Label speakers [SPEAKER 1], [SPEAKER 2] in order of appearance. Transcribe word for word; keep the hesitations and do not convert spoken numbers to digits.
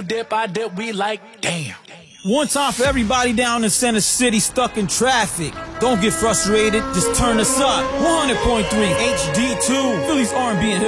[SPEAKER 1] dip, I dip, we like, damn.
[SPEAKER 2] One time for everybody down in Center City stuck in traffic. Don't get frustrated, just turn us up. one hundred point three H D two, Philly's R and B and hip